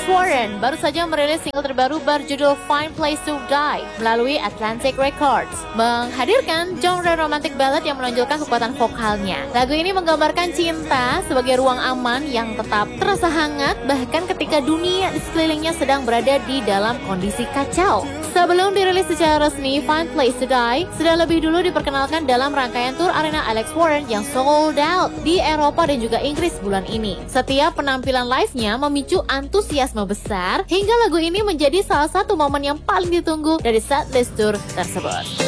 Warren baru saja merilis single terbaru berjudul Fine Place to Die melalui Atlantic Records, menghadirkan genre romantic ballad yang menonjolkan kekuatan vokalnya. Lagu ini menggambarkan cinta sebagai ruang aman yang tetap terasa hangat bahkan ketika dunia di sekelilingnya sedang berada di dalam kondisi kacau. Sebelum dirilis secara resmi, Fine Place to Die sudah lebih dulu diperkenalkan dalam rangkaian tur arena Alex Warren yang sold out di Eropa dan juga Inggris bulan ini. Setiap penampilan live-nya memicu antusiasme besar hingga lagu ini menjadi salah satu momen yang paling ditunggu dari setlist tour tersebut.